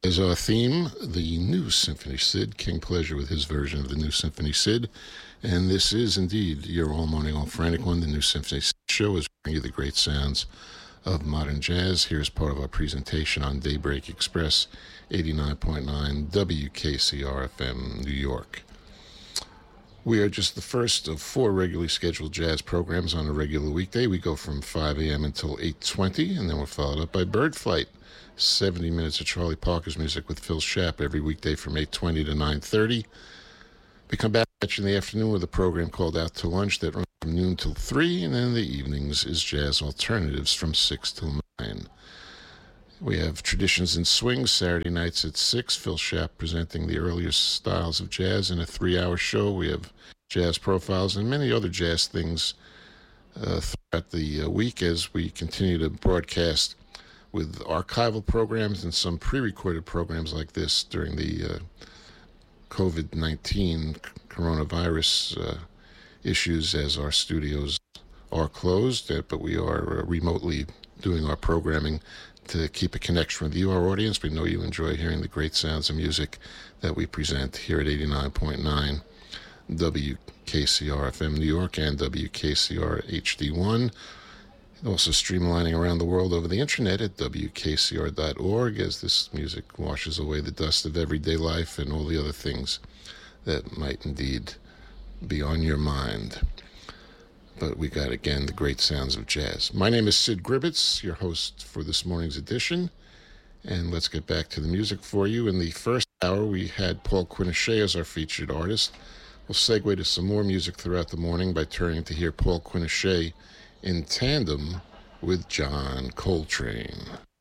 As our theme, the new Symphony Sid, King Pleasure with his version of the new Symphony Sid. And this is indeed your all morning, all frantic one. The new Symphony Sid show is bringing you the great sounds of modern jazz. Here's part of our presentation on Daybreak Express, 89.9 WKCR FM, New York. We are just the first of 4 regularly scheduled jazz programs on a regular weekday. We go from 5 a.m. until 8:20, and then we're followed up by Bird Flight, 70 minutes of Charlie Parker's music with Phil Schaap every weekday from 8:20 to 9:30. We come back in the afternoon with a program called Out to Lunch that runs from noon till 3, and then in the evenings is Jazz Alternatives from 6 till 9. We have Traditions in Swing Saturday nights at 6. Phil Schaap presenting the earliest styles of jazz in a 3-hour show. We have Jazz Profiles and many other jazz things throughout the week as we continue to broadcast with archival programs and some pre-recorded programs like this during the COVID-19 coronavirus issues, as our studios are closed, but we are remotely doing our programming to keep a connection with you, our audience. We know you enjoy hearing the great sounds of music that we present here at 89.9 WKCR FM New York and WKCR HD1. Also streamlining around the world over the internet at WKCR.org as this music washes away the dust of everyday life and all the other things that might indeed be on your mind. But we got, again, the great sounds of jazz. My name is Sid Gribbets, your host for this morning's edition. And let's get back to the music for you. In the first hour, we had Paul Quinichette as our featured artist. We'll segue to some more music throughout the morning by turning to hear Paul Quinichette in tandem with John Coltrane.